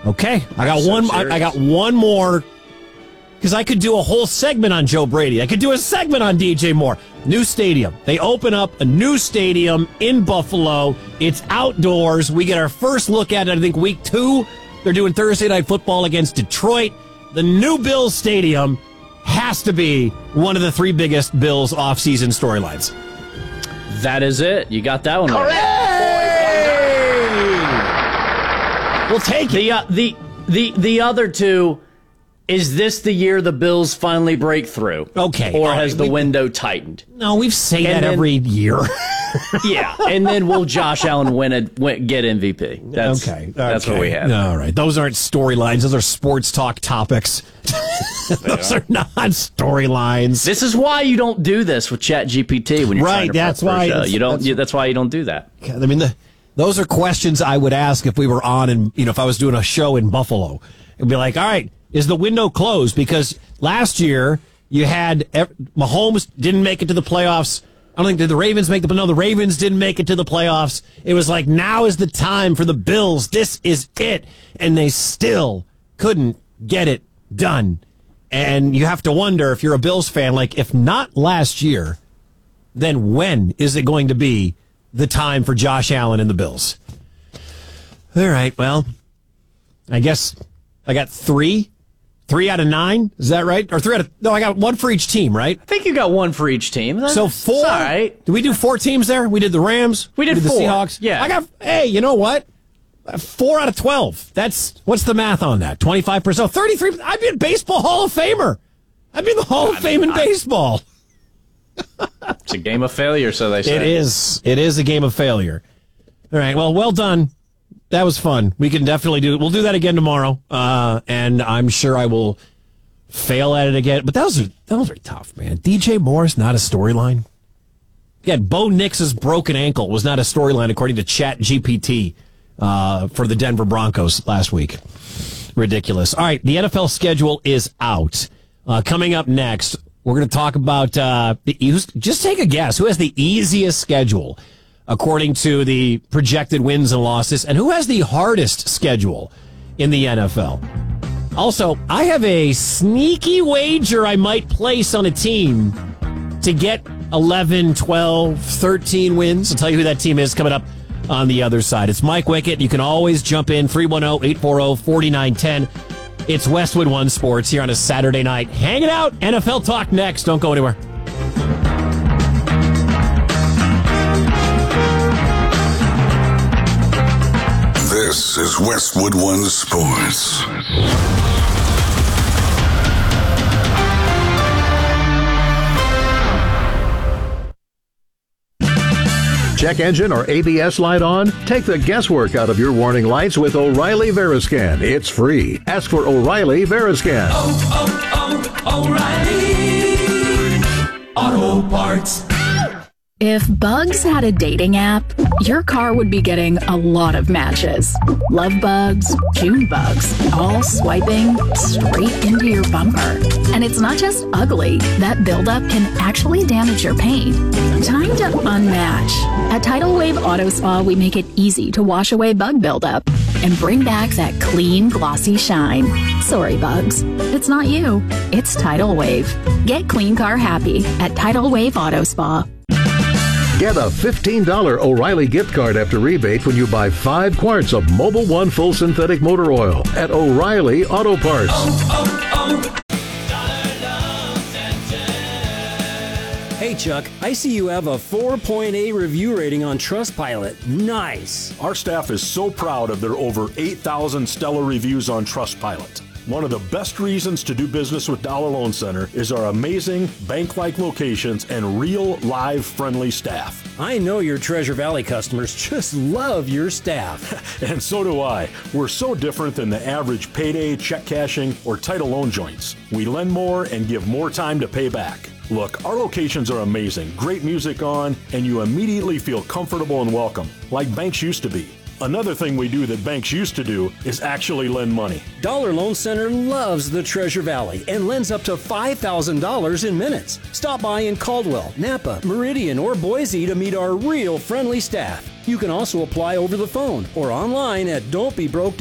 Okay, I got one more, because I could do a whole segment on Joe Brady. I could do a segment on DJ Moore. New stadium. They open up a new stadium in Buffalo. It's outdoors. We get our first look at it, I think, week 2. They're doing Thursday Night Football against Detroit. The new Bills stadium has to be one of the 3 biggest Bills offseason storylines. That is it. You got that one right. We'll take it. The other 2, is this the year the Bills finally break through? Okay. Or has the window tightened? No, we've said that every year. Yeah, and then will Josh Allen get MVP? That's what we have. All right. Those aren't storylines. Those are sports talk topics. Those are not storylines. This is why you don't do this with ChatGPT when you're trying to prep for a show. That's why you don't do that. I mean, those are questions I would ask if we were on, and if I was doing a show in Buffalo. It'd be like, all right, is the window closed? Because last year you had Mahomes didn't make it to the playoffs. I don't think did the Ravens make the. No, the Ravens didn't make it to the playoffs. It was like, now is the time for the Bills. This is it, and they still couldn't get it done. And you have to wonder, if you're a Bills fan, like, if not last year, then when is it going to be the time for Josh Allen and the Bills? All right, well, I guess I got 3 out of 9. Is that right? Or 3 out of... No, I got 1 for each team, right? I think you got 1 for each team. So 4? All right. Did we do 4 teams there? We did the Rams. We did 4. The Seahawks. Yeah. Hey, you know what? 4 out of 12. What's the math on that? 25%. 33. I'd be a baseball Hall of Famer. I'd be in the Hall of Fame in baseball. It's a game of failure, so they say. It is. It is a game of failure. All right. Well done. That was fun. We can definitely do it. We'll do that again tomorrow. And I'm sure I will fail at it again. But those are tough, man. DJ Moore's not a storyline. Yeah, Bo Nix's broken ankle was not a storyline, according to ChatGPT, for the Denver Broncos last week. Ridiculous. All right, the NFL schedule is out. Coming up next, we're going to talk about just take a guess. Who has the easiest schedule, according to the projected wins and losses, and who has the hardest schedule in the NFL? Also, I have a sneaky wager I might place on a team to get 11, 12, 13 wins. I'll tell you who that team is coming up on the other side. It's Mike Wickett. You can always jump in, 310-840-4910. It's Westwood One Sports here on a Saturday night. Hang it out. NFL talk next. Don't go anywhere. This is Westwood One Sports. Check engine or ABS light on? Take the guesswork out of your warning lights with O'Reilly Veriscan. It's free. Ask for O'Reilly Veriscan. O'Reilly Auto Parts. If Bugs had a dating app, your car would be getting a lot of matches. Love bugs, June bugs, all swiping straight into your bumper. And it's not just ugly. That buildup can actually damage your paint. Time to unmatch. At Tidal Wave Auto Spa, we make it easy to wash away bug buildup and bring back that clean, glossy shine. Sorry, bugs. It's not you. It's Tidal Wave. Get clean car happy at Tidal Wave Auto Spa. Get a $15 O'Reilly gift card after rebate when you buy 5 quarts of Mobil 1 full synthetic motor oil at O'Reilly Auto Parts. Hey, Chuck, I see you have a 4.8 review rating on Trustpilot. Nice. Our staff is so proud of their over 8,000 stellar reviews on Trustpilot. One of the best reasons to do business with Dollar Loan Center is our amazing bank-like locations and real, live, friendly staff. I know your Treasure Valley customers just love your staff. And so do I. We're so different than the average payday, check cashing, or title loan joints. We lend more and give more time to pay back. Look, our locations are amazing, great music on, and you immediately feel comfortable and welcome, like banks used to be. Another thing we do that banks used to do is actually lend money. Dollar Loan Center loves the Treasure Valley and lends up to $5,000 in minutes. Stop by in Caldwell, Napa, Meridian, or Boise to meet our real friendly staff. You can also apply over the phone or online at don'tbebroke.com.